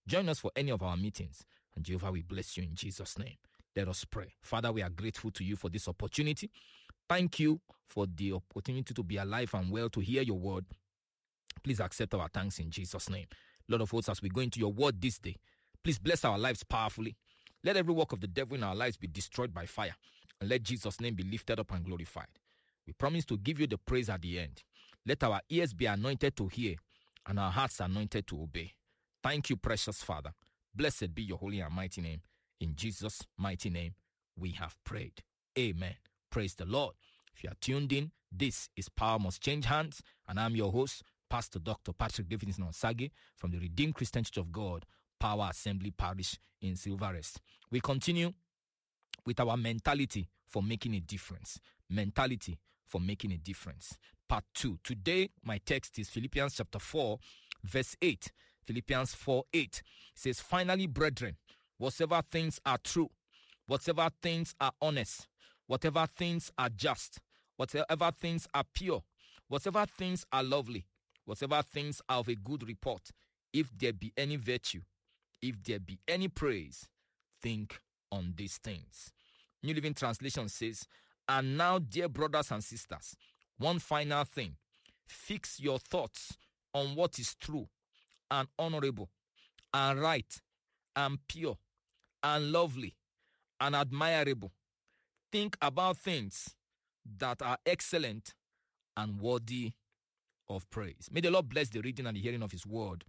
Join us for any of our meetings. And Jehovah, we bless you in Jesus' name. Let us pray. Father, we are grateful to you for this opportunity. Thank you for the opportunity to be alive and well to hear your word. Please accept our thanks in Jesus' name. Lord of hosts, as we go into your word this day, please bless our lives powerfully. Let every work of the devil in our lives be destroyed by fire. And let Jesus' name be lifted up and glorified. We promise to give you the praise at the end. Let our ears be anointed to hear and our hearts anointed to obey. Thank you, precious Father. Blessed be your holy and mighty name. In Jesus' mighty name, we have prayed. Amen. Praise the Lord. If you are tuned in, this is Power Must Change Hands, and I'm your host, Pastor Dr. Patrick Davidson Onsage from the Redeemed Christian Church of God, Power Assembly Parish in Silverest. We continue with our mentality for making a difference. Mentality for making a difference. Part 2. Today, my text is Philippians chapter 4, verse 8. Philippians 4:8. It says, finally, brethren, whatsoever things are true, whatsoever things are honest, whatever things are just, whatever things are pure, whatever things are lovely, whatever things are of a good report, if there be any virtue, if there be any praise, think on these things. New Living Translation says, and now, dear brothers and sisters, one final thing. Fix your thoughts on what is true and honorable and right and pure and lovely and admirable. Think about things that are excellent and worthy of praise. May the Lord bless the reading and the hearing of his word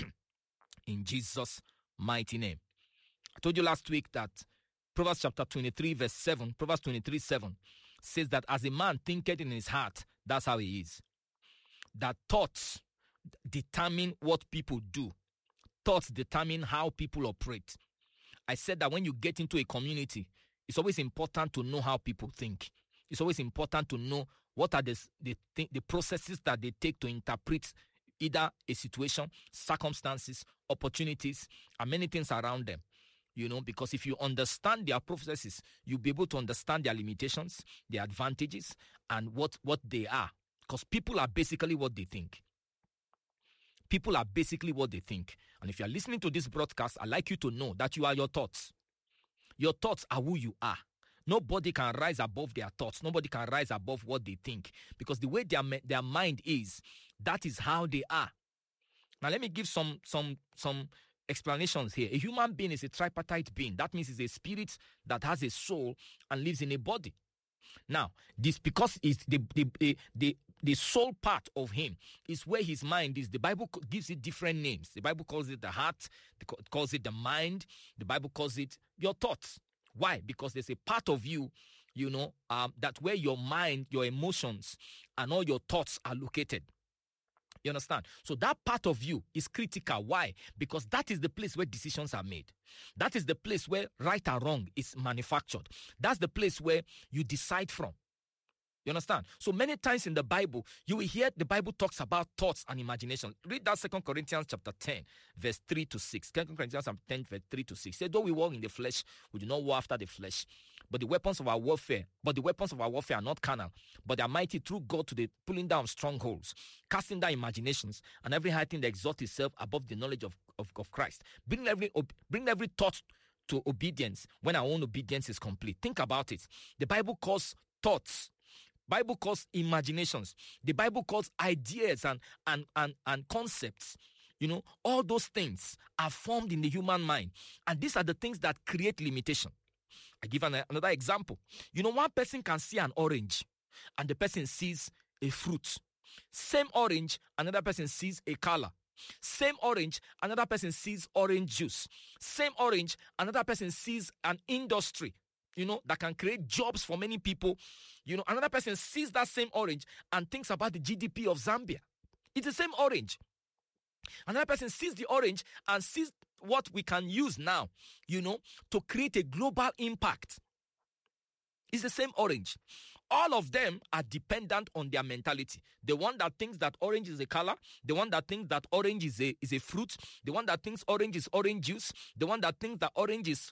in Jesus' mighty name. I told you last week that Proverbs chapter 23 verse 7, Proverbs 23:7 says that as a man thinketh in his heart, that's how he is. That thoughts determine what people do. Thoughts determine how people operate. I said that when you get into a community, it's always important to know how people think. It's always important to know what are the processes that they take to interpret either a situation, circumstances, opportunities, and many things around them. You know, because if you understand their processes, you'll be able to understand their limitations, their advantages, and what they are. Because people are basically what they think. People are basically what they think. And if you're listening to this broadcast, I'd like you to know that you are your thoughts. Your thoughts are who you are. Nobody can rise above their thoughts. Nobody can rise above what they think. Because the way their mind is, that is how they are. Now let me give some explanations here. A human being is a tripartite being. That means it's a spirit that has a soul and lives in a body. Now, this because it's the soul part of him is where his mind is. The Bible gives it different names. The Bible calls it the heart, it calls it the mind, the Bible calls it your thoughts. Why? Because there's a part of you, that where your mind, your emotions, and all your thoughts are located. You understand? So that part of you is critical. Why? Because that is the place where decisions are made. That is the place where right or wrong is manufactured. That's the place where you decide from. You understand? So many times in the Bible, you will hear the Bible talks about thoughts and imagination. Read that 2 Corinthians chapter 10, verse 3 to 6. 2 Corinthians chapter 10, verse 3 to 6. Say, though we walk in the flesh, we do not war after the flesh. But the weapons of our warfare are not carnal, but they are mighty through God to the pulling down strongholds, casting down imaginations, and every high thing that exalts itself above the knowledge of Christ. Bring every thought to obedience when our own obedience is complete. Think about it. The Bible calls thoughts. Bible calls imaginations. The Bible calls ideas and concepts. All those things are formed in the human mind. And these are the things that create limitation. I give another example. One person can see an orange and the person sees a fruit. Same orange, another person sees a color. Same orange, another person sees orange juice. Same orange, another person sees an industry, that can create jobs for many people. Another person sees that same orange and thinks about the GDP of Zambia. It's the same orange. Another person sees the orange and sees what we can use now, to create a global impact. It's the same orange. All of them are dependent on their mentality. The one that thinks that orange is a color, the one that thinks that orange is a fruit, the one that thinks orange is orange juice, the one that thinks that orange is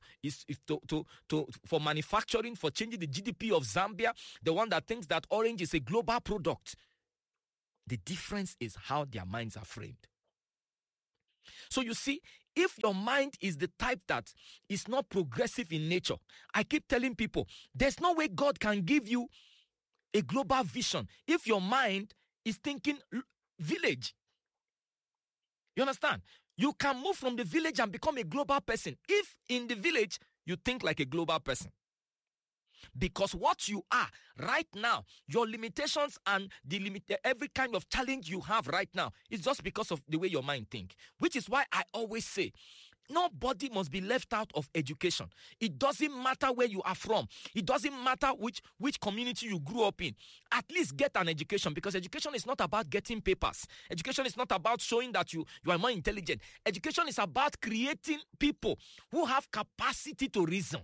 for manufacturing, for changing the GDP of Zambia, the one that thinks that orange is a global product. The difference is how their minds are framed. So you see, if your mind is the type that is not progressive in nature, I keep telling people, there's no way God can give you a global vision if your mind is thinking village. You understand? You can move from the village and become a global person if in the village you think like a global person. Because what you are right now, your limitations and every kind of challenge you have right now is just because of the way your mind think. Which is why I always say, nobody must be left out of education. It doesn't matter where you are from. It doesn't matter which community you grew up in. At least get an education, because education is not about getting papers. Education is not about showing that you are more intelligent. Education is about creating people who have capacity to reason,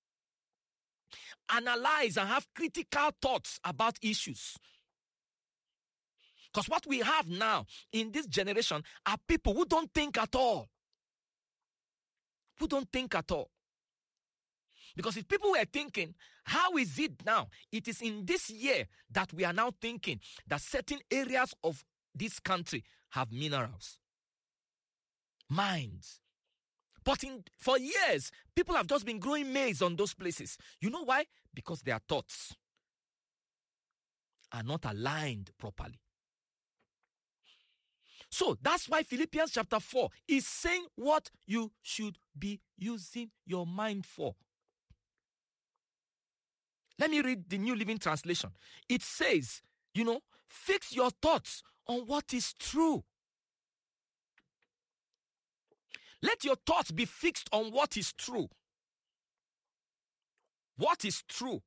analyze, and have critical thoughts about issues. Because what we have now in this generation are people who don't think at all. Who don't think at all. Because if people were thinking, how is it now? It is in this year that we are now thinking that certain areas of this country have minerals, mines. But for years, people have just been growing maize on those places. You know why? Because their thoughts are not aligned properly. So that's why Philippians chapter 4 is saying what you should be using your mind for. Let me read the New Living Translation. It says, fix your thoughts on what is true. Let your thoughts be fixed on what is true. What is true?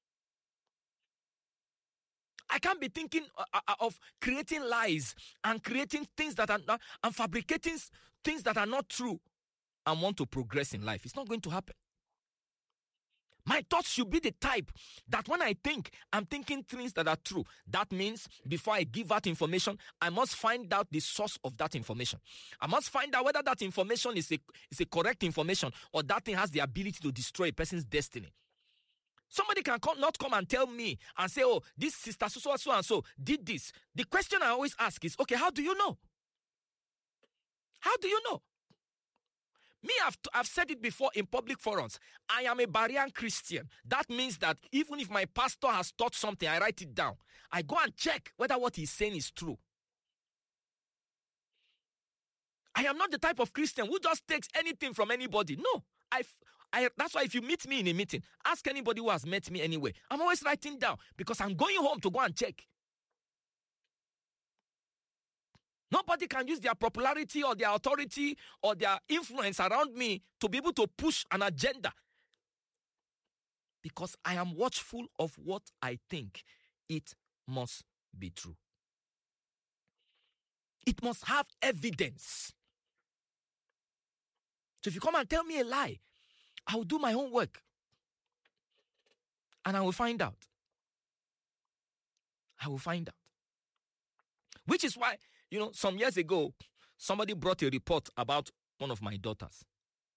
I can't be thinking of creating lies and creating things that are not, and fabricating things that are not true and want to progress in life. It's not going to happen. My thoughts should be the type that when I think, I'm thinking things that are true. That means before I give out information, I must find out the source of that information. I must find out whether that information is a correct information or that thing has the ability to destroy a person's destiny. Somebody can not come and tell me and say, oh, this sister so and so did this. The question I always ask is, okay, how do you know? How do you know? Me, I've said it before in public forums. I am a Berean Christian. That means that even if my pastor has taught something, I write it down. I go and check whether what he's saying is true. I am not the type of Christian who just takes anything from anybody. No. That's why if you meet me in a meeting, ask anybody who has met me anywhere. I'm always writing down because I'm going home to go and check. Nobody can use their popularity or their authority or their influence around me to be able to push an agenda. Because I am watchful of what I think. It must be true. It must have evidence. So if you come and tell me a lie, I will do my own work. And I will find out. I will find out. Which is why, some years ago, somebody brought a report about one of my daughters,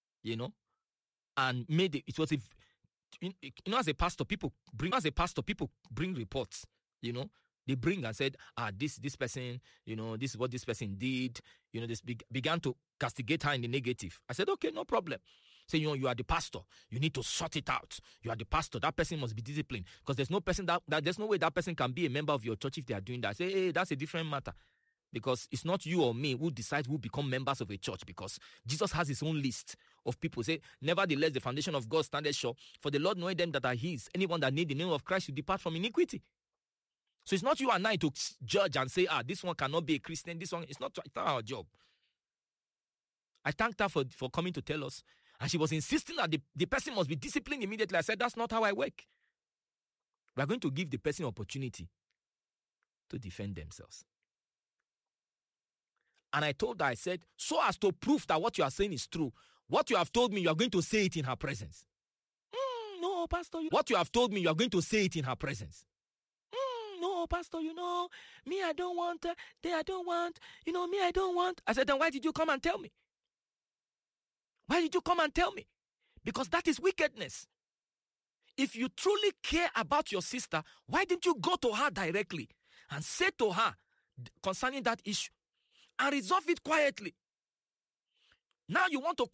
and made it. It was as a pastor, people bring reports, They bring and said, this person, this is what this person did, this began to castigate her in the negative. I said, okay, no problem. Say, you are the pastor. You need to sort it out. You are the pastor. That person must be disciplined. Because there's no person there's no way that person can be a member of your church if they are doing that. I say, hey, that's a different matter. Because it's not you or me who decides who become members of a church. Because Jesus has his own list of people. Say, nevertheless, the foundation of God standeth sure. For the Lord knoweth them that are his. Anyone that need the name of Christ should depart from iniquity. So it's not you and I to judge and say, this one cannot be a Christian. This one, it's not our job. I thanked her for coming to tell us. And she was insisting that the person must be disciplined immediately. I said, that's not how I work. We are going to give the person opportunity to defend themselves. And I told her, I said, so as to prove that what you are saying is true, what you have told me, you are going to say it in her presence. No, Pastor. What you have told me, you are going to say it in her presence. No, Pastor, me, I don't want, I don't want, me, I don't want. I said, then why did you come and tell me? Why did you come and tell me? Because that is wickedness. If you truly care about your sister, why didn't you go to her directly and say to her concerning that issue and resolve it quietly? Now you want to